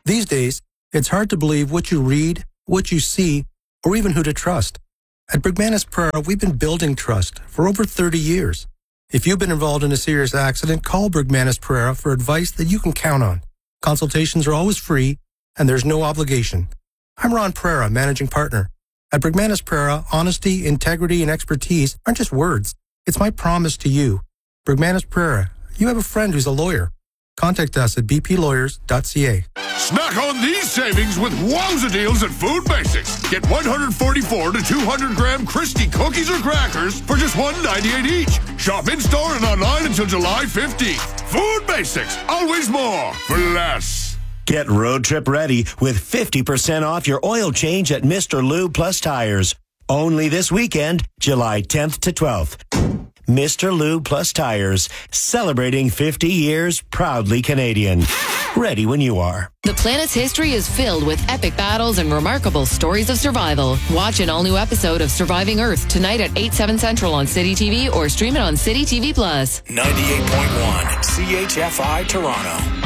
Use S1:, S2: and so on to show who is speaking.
S1: These days, it's hard to believe what you read, what you see, or even who to trust. At Bergmanis Pereira, we've been building trust for over 30 years. If you've been involved in a serious accident, call Bergmanis Pereira for advice that you can count on. Consultations are always free, and there's no obligation. I'm Ron Pereira, managing partner. At Bergmanis Pereira, honesty, integrity, and expertise aren't just words. It's my promise to you. Bergmanis Pereira, you have a friend who's a lawyer. Contact us at bplawyers.ca.
S2: Snack on these savings with wowza deals at Food Basics. Get 144 to 200-gram Christie cookies or crackers for just $1.98 each. Shop in-store and online until July 15th. Food Basics, always more for less.
S3: Get road trip ready with 50% off your oil change at Mr. Lube Plus Tires. Only this weekend, July 10th to 12th. Mr. Lube Plus Tires, celebrating 50 years, proudly Canadian. Ready when you are.
S4: The planet's history is filled with epic battles and remarkable stories of survival. Watch an all-new episode of Surviving Earth tonight at 8/7 Central on City TV or stream it on City TV Plus.
S5: 98.1 CHFI Toronto.